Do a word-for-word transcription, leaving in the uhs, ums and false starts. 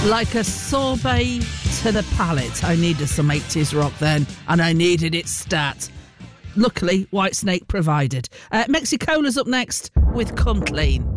Like a sorbet to the palate. I needed some eighties rock then, and I needed it stat. Luckily, Whitesnake provided. Uh, Mexicola's up next with Come Clean.